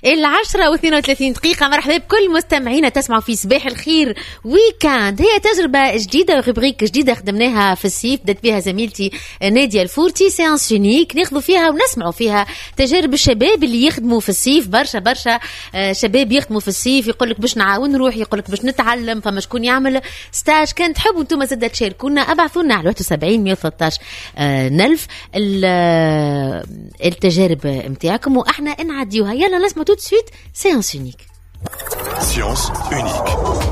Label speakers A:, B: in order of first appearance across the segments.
A: 10:32. مرحبا بكل مستمعينا تسمعوا في صباح الخير ويكاند. هي تجربة جديدة وخبريك جديدة خدمناها في الصيف، بدت بها زميلتي نادية الفورتي. سيانس يونيك ناخذوا فيها ونسمعوا فيها تجارب الشباب اللي يخدموا في الصيف. برشا شباب يخدموا في الصيف، يقولك باش نعاون روحي، يقولك باش نتعلم، فما شكون يعمل ستاج. كان تحبوا انتم زاد تشاركونا ابعثونا على 71 113 نلف التجارب متاعكم واحنا نعديوها. يلا نسمع tout de suite Séance Unique.
B: Séance Unique.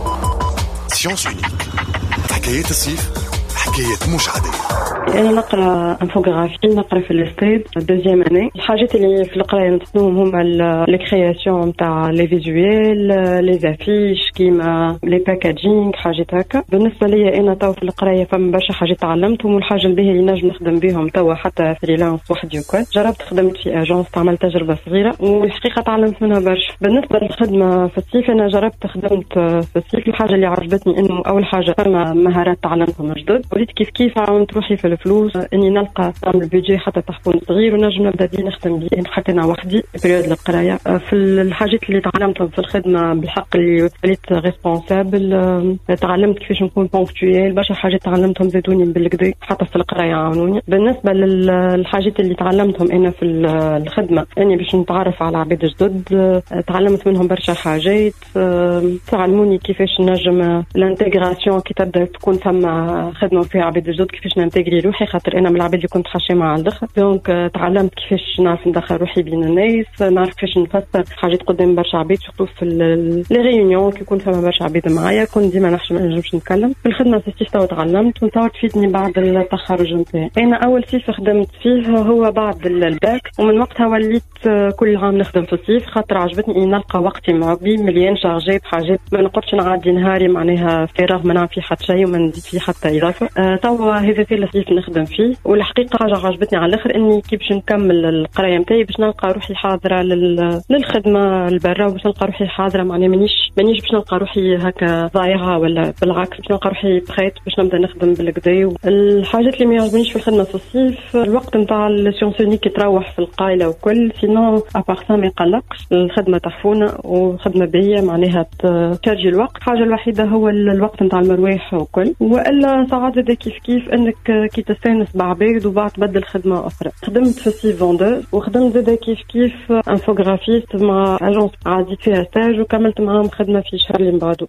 B: Séance Unique. حكايات الصيف، حكايات مش عادية.
C: أنا نقرأ انفوغرافي، نقرأ في الاستيد دوزيام أني. الحاجات اللي في القراية نستخدمهم هما الكرياسيون نتاع لي فيزويل، لي زافيش، كيما لي باكاجينغ، حاجات هكا. بالنسبة لي أنا تو في القراية فما برشا حاجات تعلمتهم، والحاجة الباهية اللي نجم نخدم بهم توا حتى فريلانس وحدي وكل. جربت خدمت في اجونس، عملت تجربة صغيرة والحقيقة تعلمت منها برشا. بالنسبة للخدمة في الصيف أنا جربت خدمت في الصيف. الحاجة اللي عجبتني إنه أول حاجة فما مهارات تعلمتهم جدد، وليت كيف عاونت روحي في الفلوس اني نلقى نعمل بيجي حتى تحفون صغير ونجم نبدا بيه نخدم بيه حتى انا وحدي في بريود القرايه. في الحاجات اللي تعلمتهم في الخدمه بالحق اللي وليت ريسبونسابل، تعلمت كيفاش نكون بونكتويل. برشا حاجات تعلمتهم زادوني بالكدا حتى في القرايه عاونوني. بالنسبه للحاجات اللي تعلمتهم انا في الخدمه اني باش نتعرف على عباد جدد، تعلمت منهم برشا حاجات تعلموني كيفاش نجم الانتغراسيون كي تبدا تكون ثم خدمه فيها عباد جدد، كيفاش ننتجري روحي، خاطر انا من العباد اللي كنت حاشمه على الاخر. دونك تعلمت كيفاش نعرف ندخل روحي بين الناس، نعرف كيفاش نفسر حاجات قدام برشا عباد، سورتو في لي ريونيون كي يكون فما برشا عباد معايا كنت ديما نحشم ما نجمش نتكلم. في الخدمه في الصيف تو تعلمت ونتصور تفيدني بعد التخرج نتاعي. انا اول صيف خدمت فيه هو بعد الباك، ومن وقتها وليت كل عام نخدم في الصيف، خاطر عجبتني اني نلقى وقتي معبي مليان شارجي بحاجات ما نقدرش نعدي نهاري معناها فراغ ما نعمل فيه حتى شيء وما نزيد فيه حتى اضافه. توا هذا في الصيف نخدم فيه، والحقيقه حاجه عجبتني على الاخر اني كي باش نكمل القرايه نتاعي باش نلقى روحي حاضره للخدمه البرا، وباش نلقى روحي حاضره معناها مانيش باش نلقى روحي هكا ضايعه، ولا بالعكس باش نلقى روحي بخيت باش نبدا نخدم بالكدا. الحاجات اللي ما يعجبنيش في الخدمه في الصيف الوقت نتاع السيونس يونيك تروح في القايله وكل، سينو ابارسا ما يقلقش. الخدمه تحفونه وخدمه باهيه معناها تشارجي الوقت. الحاجه الوحيده هو الوقت نتاع المرويح وكل، والا ساعات زاد كيف انك كي تستانس بعباد وبعد تبدل خدمه اخرى. خدمت في الصيف فوندوز، وخدمت زاد كيف انفوغرافيست مع اجونس عاديت فيها ستاج، وكملت معاهم خدمه في شهر اللي بعده.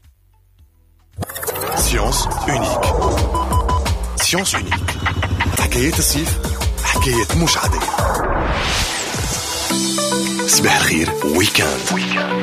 B: سيانس يونيك. سيانس يونيك. حكايات الصيف، حكايات مش عادية. صباح الخير ويكاند.